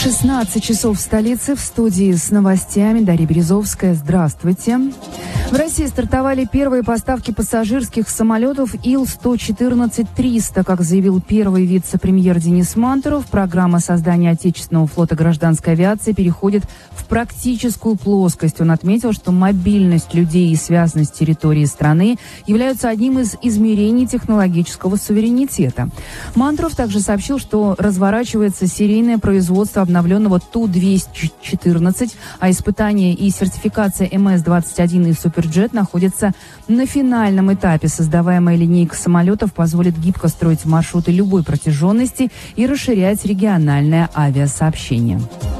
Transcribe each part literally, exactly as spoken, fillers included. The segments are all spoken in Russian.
шестнадцать часов в столице. В студии с новостями Дарья Березовская. Здравствуйте. В России стартовали первые поставки пассажирских самолетов Ил сто четырнадцать триста. Как заявил первый вице-премьер Денис Мантуров, программа создания отечественного флота гражданской авиации переходит в практическую плоскость. Он отметил, что мобильность людей и связанность территории страны являются одним из измерений технологического суверенитета. Мантуров также сообщил, что разворачивается серийное производство обновленного Ту двести четырнадцать, а испытания и сертификация эм эс двадцать один и Суперджет находятся на финальном этапе. Создаваемая линейка самолетов позволит гибко строить маршруты любой протяженности и расширять региональное авиасообщение.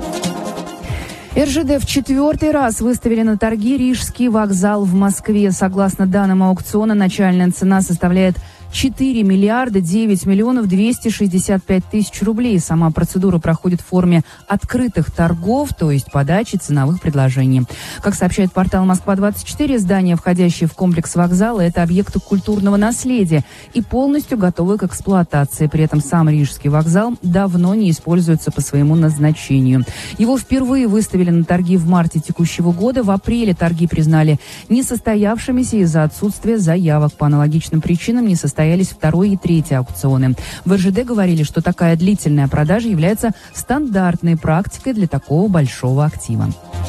эр жэ дэ в четвертый раз выставили на торги Рижский вокзал в Москве. Согласно данным аукциона, начальная цена составляет четыре миллиарда девять миллионов двести шестьдесят пять тысяч рублей. Сама процедура проходит в форме открытых торгов, то есть подачи ценовых предложений. Как сообщает портал Москва двадцать четыре, здания, входящие в комплекс вокзала, это объекты культурного наследия и полностью готовы к эксплуатации. При этом сам Рижский вокзал давно не используется по своему назначению. Его впервые выставили на торги в марте текущего года. В апреле торги признали несостоявшимися из-за отсутствия заявок. По аналогичным причинам не состоялись Состоялись второй и третий аукционы. В эр жэ дэ говорили, что такая длительная продажа является стандартной практикой для такого большого актива.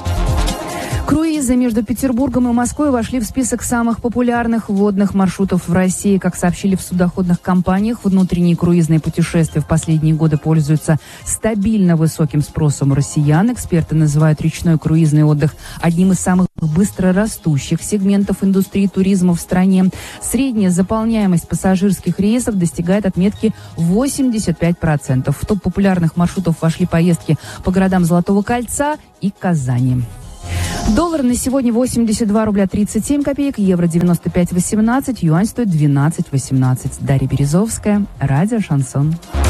Круизы между Петербургом и Москвой вошли в список самых популярных водных маршрутов в России. Как сообщили в судоходных компаниях, внутренние круизные путешествия в последние годы пользуются стабильно высоким спросом у россиян. Эксперты называют речной круизный отдых одним из самых быстро растущих сегментов индустрии туризма в стране. Средняя заполняемость пассажирских рейсов достигает отметки восемьдесят пять процентов. В топ популярных маршрутов вошли поездки по городам Золотого кольца и Казани. Доллар на сегодня восемьдесят два рубля тридцать семь копеек, евро девяносто пять восемнадцать, юань стоит двенадцать восемнадцать. Дарья Березовская, радио «Шансон».